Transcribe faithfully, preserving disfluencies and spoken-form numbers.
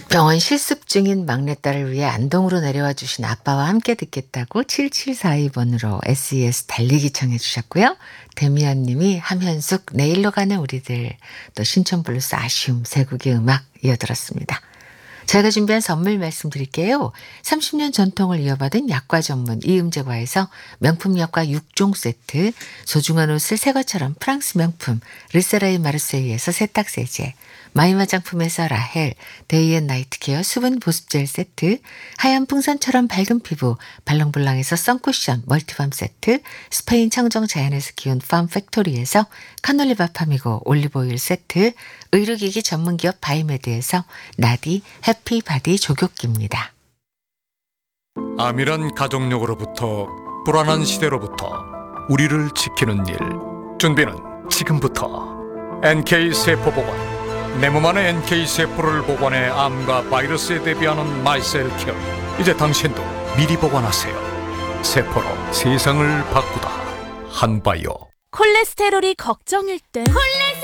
병원 실습 중인 막내딸을 위해 안동으로 내려와 주신 아빠와 함께 듣겠다고 칠칠사이 번으로 에스이에스 달리기 청해 주셨고요. 데미안 님이 함현숙 내일로 가는 우리들, 또 신촌블루스 아쉬움 세 곡의 음악 이어들었습니다. 저희가 준비한 선물 말씀드릴게요. 삼십 년 전통을 이어받은 약과 전문 이음제과에서 명품 약과 육 종 세트, 소중한 옷을 새 것처럼 프랑스 명품 르세라이 마르세유에서 세탁세제, 마이 화장품에서 라헬 데이앤나이트 케어 수분 보습젤 세트, 하얀 풍선처럼 밝은 피부 발랑블랑에서 선쿠션 멀티밤 세트, 스페인 청정 자연에서 키운 팜 팩토리에서 카놀리바 파미고 올리브오일 세트, 의료기기 전문기업 바이메드에서 나디 해피바디 조격기입니다. 암이란 가족력으로부터 불안한 시대로부터 우리를 지키는 일, 준비는 지금부터. 엔케이 세포보건, 내 몸 안에 엔케이 세포를 보관해 암과 바이러스에 대비하는 마이셀케어. 이제 당신도 미리 보관하세요. 세포로 세상을 바꾸다 한바이오. 콜레스테롤이 걱정일 땐 콜레